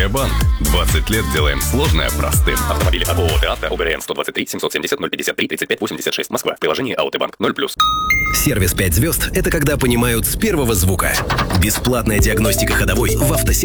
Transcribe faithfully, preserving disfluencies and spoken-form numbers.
Банк. двадцать лет делаем сложное простым. Автомобили от ООО «ТАВТО», ОГРН сто двадцать три семьсот семьдесят ноль пятьдесят три тридцать пять восемьдесят шесть, Москва. В приложении АО «Банк» ноль плюс. Сервис пять звезд – это когда понимают с первого звука. Бесплатная диагностика ходовой в автосервисе.